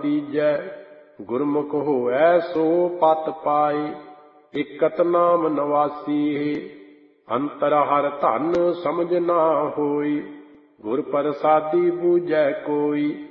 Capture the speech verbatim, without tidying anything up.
ਦੀਜੈ। ਗੁਰਮੁਖ ਹੋਐ ਸੋ ਪਤ ਪਾਏ, ਇਕਤ ਨਾਮ ਨਵਾਸੀ। ਅੰਤਰ ਹਰ ਧਨ ਸਮਝ ਨਾ ਹੋਈ, ਗੁਰ ਪ੍ਰਸਾਦੀ ਬੂਝੈ ਕੋਈ।